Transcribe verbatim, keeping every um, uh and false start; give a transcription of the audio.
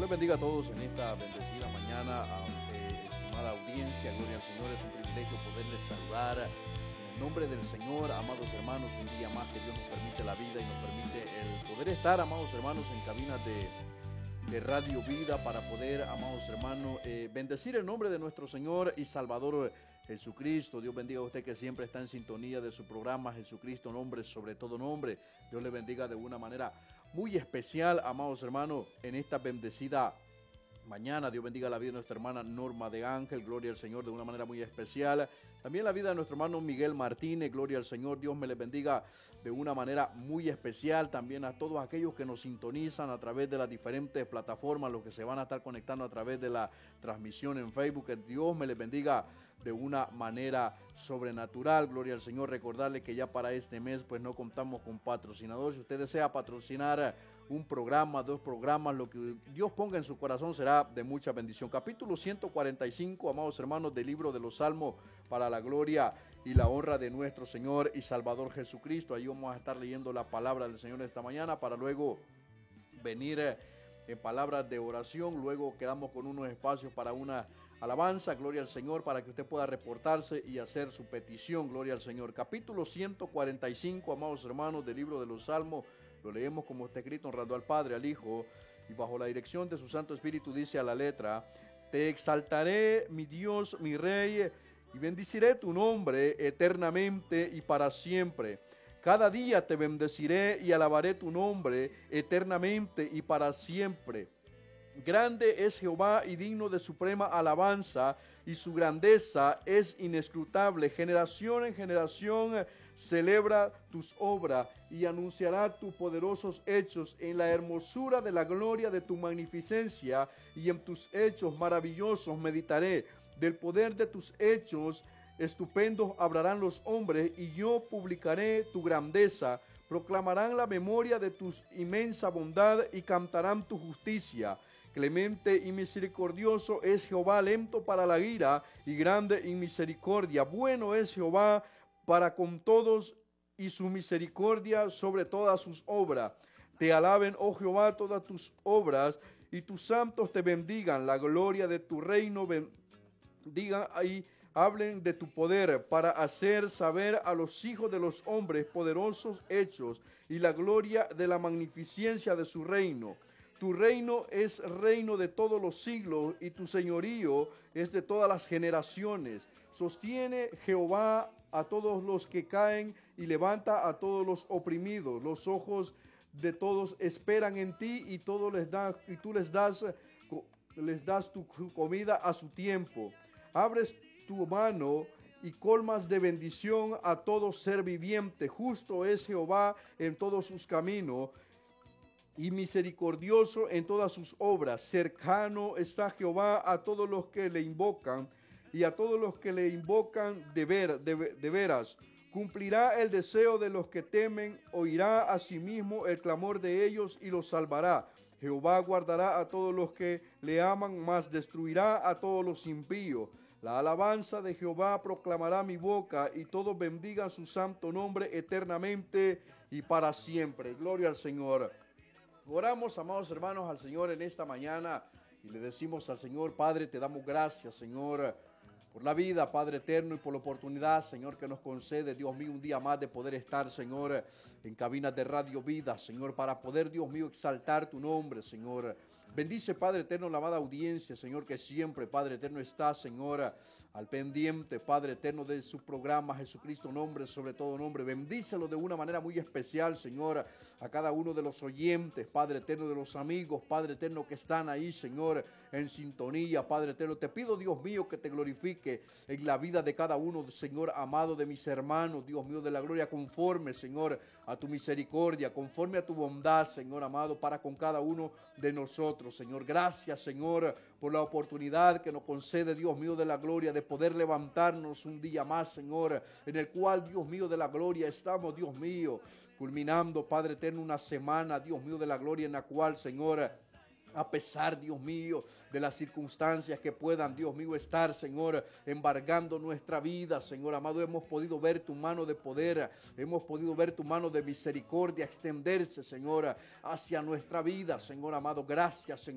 les bendiga a todos en esta bendecida mañana, eh, estimada audiencia. Gloria al Señor, es un privilegio poderles saludar en el nombre del Señor, amados hermanos. Un día más que Dios nos permite la vida y nos permite el poder estar, amados hermanos, en cabinas de, de Radio Vida para poder, amados hermanos, eh, bendecir el nombre de nuestro Señor y Salvador Jesucristo. Dios bendiga a usted que siempre está en sintonía de su programa Jesucristo, nombre sobre todo nombre. Dios le bendiga de una manera muy especial, amados hermanos, en esta bendecida mañana. Dios bendiga la vida de nuestra hermana Norma de Ángel, gloria al Señor, de una manera muy especial. También la vida de nuestro hermano Miguel Martínez, gloria al Señor. Dios me les bendiga de una manera muy especial. También a todos aquellos que nos sintonizan a través de las diferentes plataformas, los que se van a estar conectando a través de la transmisión en Facebook. Que Dios me les bendiga de una manera sobrenatural, gloria al Señor. Recordarles que ya para este mes pues no contamos con patrocinadores. Si usted desea patrocinar un programa, dos programas, lo que Dios ponga en su corazón será de mucha bendición. Capítulo ciento cuarenta y cinco, amados hermanos, del libro de los Salmos, para la gloria y la honra de nuestro Señor y Salvador Jesucristo. Ahí vamos a estar leyendo la palabra del Señor esta mañana para luego venir en palabras de oración. Luego quedamos con unos espacios para una alabanza, gloria al Señor, para que usted pueda reportarse y hacer su petición, gloria al Señor. Capítulo ciento cuarenta y cinco, amados hermanos, del libro de los Salmos. Lo leemos como está escrito, honrando al Padre, al Hijo, y bajo la dirección de su Santo Espíritu dice a la letra: Te exaltaré, mi Dios, mi Rey, y bendiciré tu nombre eternamente y para siempre. Cada día te bendeciré y alabaré tu nombre eternamente y para siempre. Grande es Jehová y digno de suprema alabanza, y su grandeza es inescrutable. Generación en generación celebra tus obras y anunciará tus poderosos hechos. En la hermosura de la gloria de tu magnificencia y en tus hechos maravillosos meditaré. Del poder de tus hechos estupendos hablarán los hombres, y yo publicaré tu grandeza. Proclamarán la memoria de tu inmensa bondad y cantarán tu justicia. Clemente y misericordioso es Jehová, lento para la ira y grande en misericordia. Bueno es Jehová para con todos, y su misericordia sobre todas sus obras. Te alaben, oh Jehová, todas tus obras, y tus santos te bendigan. La gloria de tu reino bendigan y hablen de tu poder, para hacer saber a los hijos de los hombres poderosos hechos y la gloria de la magnificencia de su reino. Tu reino es reino de todos los siglos, y tu señorío es de todas las generaciones. Sostiene Jehová a todos los que caen y levanta a todos los oprimidos. Los ojos de todos esperan en ti, y todo les da, y tú les das, les das tu comida a su tiempo. Abres tu mano y colmas de bendición a todo ser viviente. Justo es Jehová en todos sus caminos, y misericordioso en todas sus obras. Cercano está Jehová a todos los que le invocan, y a todos los que le invocan de, ver, de, de veras. Cumplirá el deseo de los que temen, oirá a sí mismo el clamor de ellos y los salvará. Jehová guardará a todos los que le aman, mas destruirá a todos los impíos. La alabanza de Jehová proclamará mi boca, y todos bendigan su santo nombre eternamente y para siempre. Gloria al Señor. Oramos, amados hermanos, al Señor en esta mañana y le decimos al Señor: Padre, te damos gracias, Señor, por la vida, Padre eterno, y por la oportunidad, Señor, que nos concede, Dios mío, un día más de poder estar, Señor, en cabinas de Radio Vida, Señor, para poder, Dios mío, exaltar tu nombre, Señor. Bendice, Padre eterno, la amada audiencia, Señor, que siempre, Padre eterno, está, Señor, al pendiente, Padre eterno, de su programa Jesucristo, nombre sobre todo nombre. Bendícelo de una manera muy especial, Señor, a cada uno de los oyentes, Padre eterno, de los amigos, Padre eterno, que están ahí, Señor, en sintonía, Padre eterno. Te pido, Dios mío, que te glorifique en la vida de cada uno, Señor amado, de mis hermanos, Dios mío de la gloria, conforme, Señor, a tu misericordia, conforme a tu bondad, Señor amado, para con cada uno de nosotros, Señor. Gracias, Señor, por la oportunidad que nos concede, Dios mío de la gloria, de poder levantarnos un día más, Señor, en el cual, Dios mío de la gloria, estamos, Dios mío, culminando, Padre eterno, una semana, Dios mío de la gloria, en la cual, Señor, a pesar, Dios mío, de las circunstancias que puedan, Dios mío, estar, Señor, embargando nuestra vida, Señor amado, hemos podido ver tu mano de poder, hemos podido ver tu mano de misericordia extenderse, Señor, hacia nuestra vida, Señor amado. Gracias, Señor.